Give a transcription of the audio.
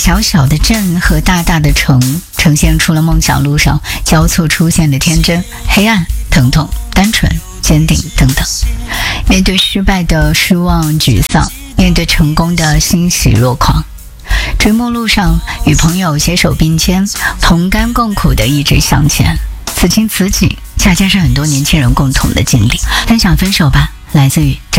小小的镇和大大的城，呈现出了梦想路上交错出现的天真、黑暗、疼痛、单纯、坚定等等。面对失败的失望、沮丧，面对成功的欣喜若狂。追梦路上，与朋友携手并肩，同甘共苦地一直向前。此情此景，恰恰是很多年轻人共同的经历。分享分手吧，来自于